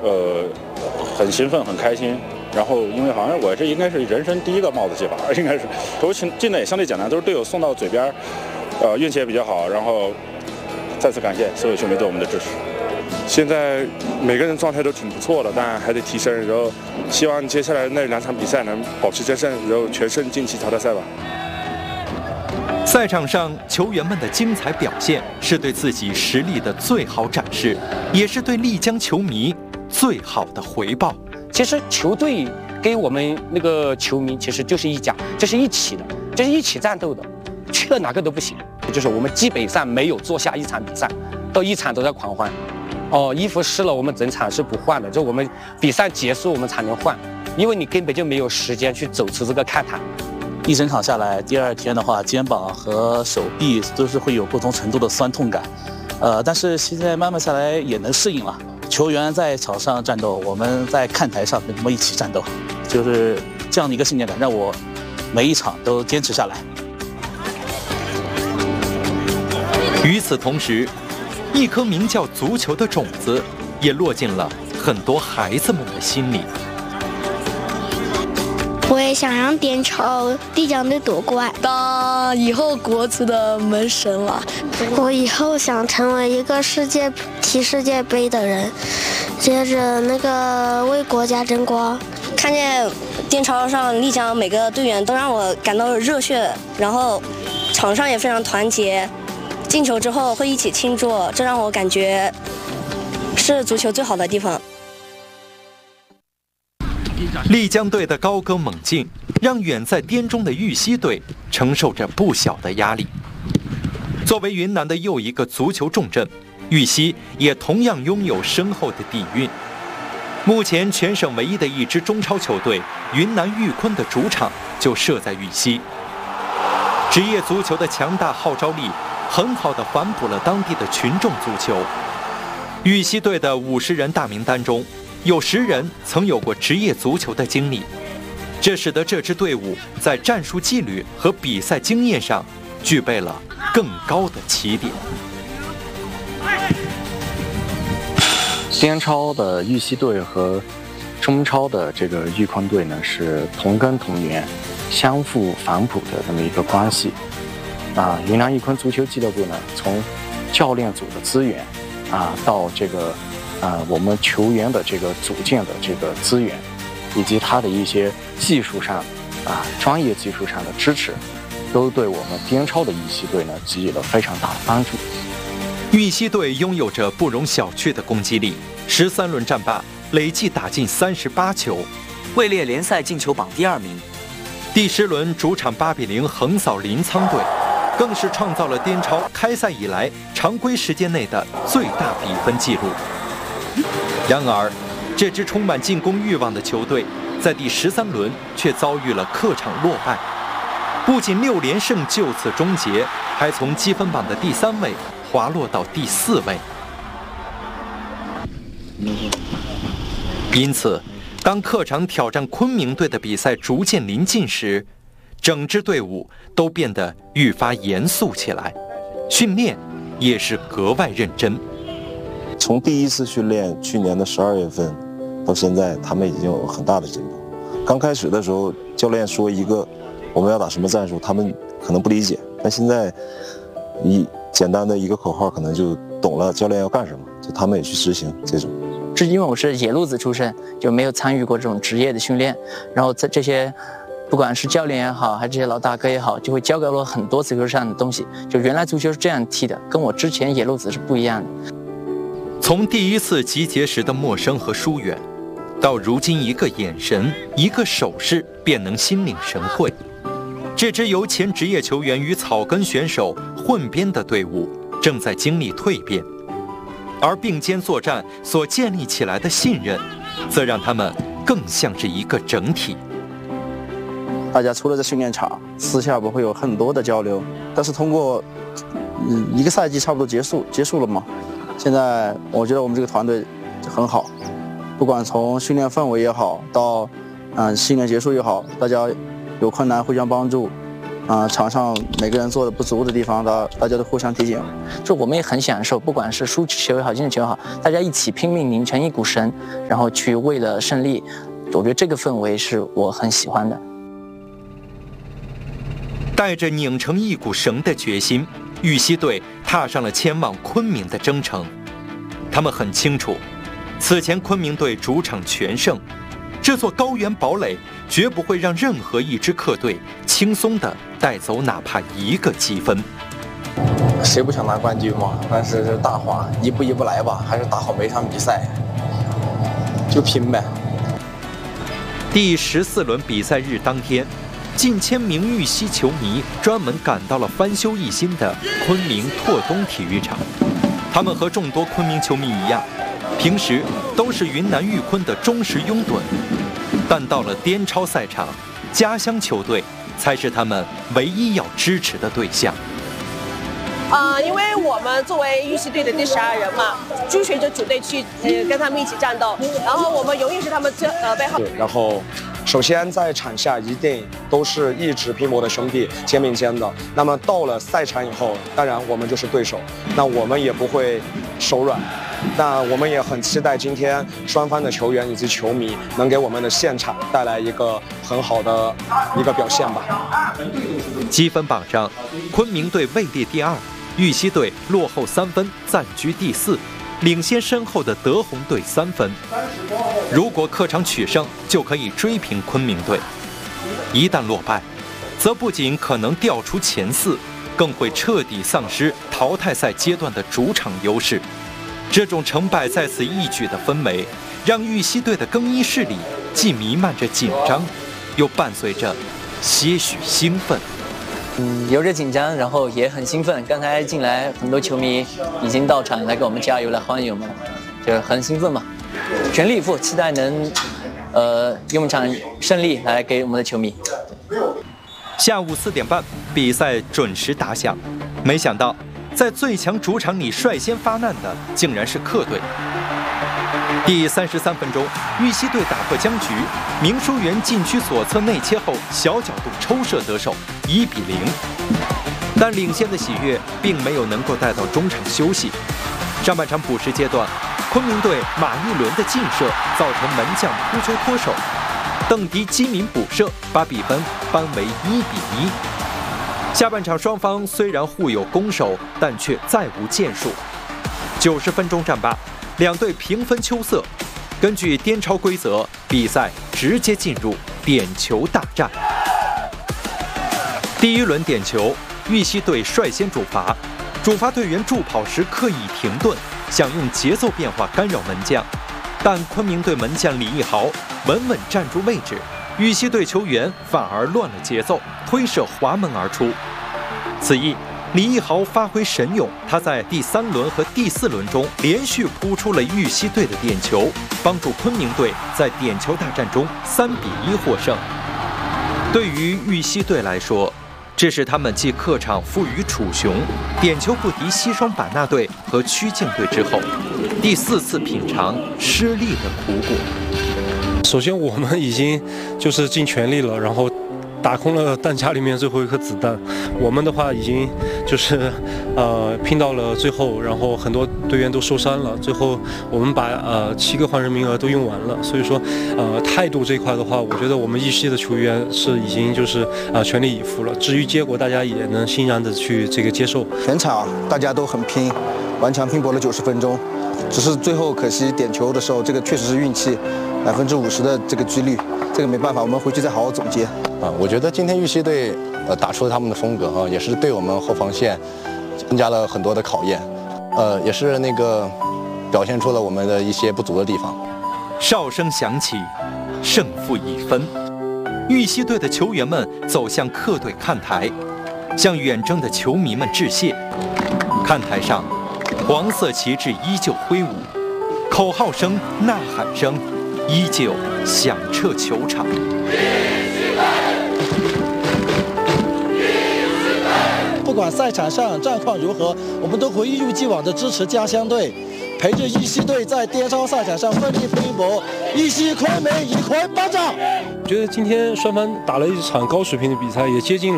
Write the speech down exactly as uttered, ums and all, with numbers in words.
呃很兴奋很开心。然后因为好像我这应该是人生第一个帽子戏法，应该是头进进的也相对简单，都是队友送到嘴边，呃运气也比较好。然后再次感谢所有球迷对我们的支持。 现在每个人状态都挺不错的，但还得提升。然后希望接下来那两场比赛能保持争胜，然后全胜晋级淘汰赛吧。 赛场上球员们的精彩表现是对自己实力的最好展示，也是对丽江球迷最好的回报。 其实球队给我们那个球迷其实就是一家，这是一起的，这是一起战斗的，缺哪个都不行。就是我们基本上没有做下一场比赛，都一场都在狂欢。哦，衣服湿了我们整场是不换的，就我们比赛结束我们才能换，因为你根本就没有时间去走出这个看台。 一整场下来，第二天的话，肩膀和手臂都是会有不同程度的酸痛感，呃，但是现在慢慢下来也能适应了。球员在场上战斗，我们在看台上跟他们一起战斗，就是这样的一个信念感，让我每一场都坚持下来。 与此同时，一颗名叫足球的种子也落进了很多孩子们的心里。 我也想让滇超丽江队夺冠， 当以后国足的门神了。 我以后想成为一个世界踢世界杯的人，接着那个为国家争光。 看见滇超上丽江每个队员都让我感到热血，然后场上也非常团结，进球之后会一起庆祝，这让我感觉是足球最好的地方。 丽江队的高歌猛进，让远在滇中的玉溪队承受着不小的压力。作为云南的又一个足球重镇，玉溪也同样拥有深厚的底蕴。目前全省唯一的一支中超球队云南玉坤的主场就设在玉溪。职业足球的强大号召力很好地反哺了当地的群众足球。玉溪队的五十人大名单中，有十人曾有过职业足球的经历，这使得这支队伍在战术纪律和比赛经验上具备了更高的起点。 滇超的玉溪队和中超的这个玉坤队呢是同根同源、相互反哺的这么一个关系。啊，云南玉坤足球俱乐部呢，从教练组的资源啊，到这个啊我们球员的这个组建的这个资源，以及他的一些技术上啊专业技术上的支持，都对我们滇超的玉溪队呢给予了非常大的帮助。 玉溪队拥有着不容小觑的攻击力，十三轮战罢，累计打进三十八球， 位列联赛进球榜第二名。 第十轮主场八比零横扫临沧队，更是创造了滇超开赛以来常规时间内的最大比分纪录。然而，这支充满进攻欲望的球队，在第十三轮却遭遇了客场落败，不仅六连胜就此终结，还从积分榜的第三位滑落到第四位。因此，当客场挑战昆明队的比赛逐渐临近时，整支队伍都变得愈发严肃起来，训练也是格外认真。 从第一次训练去年的十二月份到现在，他们已经有很大的进步。刚开始的时候，教练说一个我们要打什么战术，他们可能不理解，但现在一简单的一个口号，可能就懂了教练要干什么，就他们也去执行这种。 是因为我是野路子出身，就没有参与过这种职业的训练，然后在这些不管是教练也好，还是这些老大哥也好，就会教给我很多足球上的东西。就原来足球是这样踢的，跟我之前野路子是不一样的。 从第一次集结时的陌生和疏远，到如今一个眼神、一个手势便能心领神会，这支由前职业球员与草根选手混编的队伍正在经历蜕变，而并肩作战所建立起来的信任，则让他们更像是一个整体。 大家除了在训练场，私下不会有很多的交流，但是通过嗯一个赛季差不多结束结束了嘛，现在我觉得我们这个团队很好，不管从训练氛围也好，到嗯训练结束也好，大家有困难互相帮助， 啊，场上每个人做的不足的地方，大大家都互相提醒。 就我们也很享受，不管是输球也好，进球也好，大家一起拼命拧成一股绳，然后去为了胜利。我觉得这个氛围是我很喜欢的。 带着拧成一股绳的决心，玉溪队踏上了前往昆明的征程。他们很清楚，此前昆明队主场全胜，这座高原堡垒绝不会让任何一支客队轻松地带走哪怕一个积分。 谁不想拿冠军嘛？但是这大话，一步一步来吧，还是打好每场比赛，就拼呗。 第十四轮比赛日当天，近千名玉溪球迷专门赶到了翻修一新的昆明拓东体育场。他们和众多昆明球迷一样，平时都是云南玉昆的忠实拥趸，但到了滇超赛场，家乡球队才是他们唯一要支持的对象。 呃，因为我们作为玉溪队的第十二人嘛，追随着主队去呃跟他们一起战斗，然后我们永远是他们最呃背后。 然后，首先在场下一定都是一直拼搏的兄弟，肩并肩的。那么到了赛场以后，当然我们就是对手，那我们也不会手软。那我们也很期待今天双方的球员以及球迷能给我们的现场带来一个很好的一个表现吧。 积分榜上，昆明队位列第二。玉溪队落后三分，暂居第四，领先身后的德宏队三分。如果客场取胜，就可以追平昆明队；一旦落败，则不仅可能掉出前四，更会彻底丧失淘汰赛阶段的主场优势。这种成败在此一举的氛围，让玉溪队的更衣室里既弥漫着紧张，又伴随着些许兴奋。 嗯，有着紧张，然后也很兴奋。刚才进来很多球迷已经到场来给我们加油，来欢迎我们，就是很兴奋嘛，全力以赴，期待能，呃，用一场胜利来给我们的球迷。 下午四点半，比赛准时打响。没想到，在最强主场里率先发难的，竟然是客队。第三十三分钟，玉溪队打破僵局，明书元禁区左侧内切后小角度抽射得手，一比零。但领先的喜悦并没有能够带到中场休息。上半场补时阶段，昆明队马一伦的劲射造成门将扑球脱手，邓迪基民补射把比分扳为一比一。下半场双方虽然互有攻守，但却再无建树。九十分钟战罢，两队平分秋色。根据滇超规则，比赛直接进入点球大战。第一轮点球，玉溪队率先主罚，主罚队员助跑时刻意停顿，想用节奏变化干扰门将，但昆明队门将李毅豪稳稳站住位置，玉溪队球员反而乱了节奏，推射滑门而出。此役，李毅豪发挥神勇，他在第三轮和第四轮中连续扑出了玉溪队的点球，帮助昆明队在点球大战中三比一获胜。对于玉溪队来说，这是他们继客场负于楚雄、点球不敌西双版纳队和曲靖队之后，第四次品尝失利的苦果。 首先，我们已经就是尽全力了，然后打空了弹夹里面最后一颗子弹。我们的话已经就是呃拼到了最后，然后很多队员都受伤了，最后我们把呃七个换人名额都用完了。所以说呃态度这一块的话，我觉得我们玉溪的球员是已经就是呃全力以赴了。至于结果，大家也能欣然的去这个接受。 全场大家都很拼，顽强拼搏了九十分钟，只是最后可惜点球的时候，这个确实是运气，百分之五十的这个几率，这个没办法，我们回去再好好总结。 啊，我觉得今天玉溪队呃打出了他们的风格啊，也是对我们后防线增加了很多的考验，呃，也是那个表现出了我们的一些不足的地方。 哨声响起，胜负已分，玉溪队的球员们走向客队看台，向远征的球迷们致谢。看台上，黄色旗帜依旧挥舞，口号声、呐喊声依旧响彻球场。 不管赛场上战况如何，我们都会一如既往的支持家乡队，陪着玉溪队在滇超赛场上奋力拼搏。玉溪昆明以魁帮长。 我觉得今天双方打了一场高水平的比赛，也接近了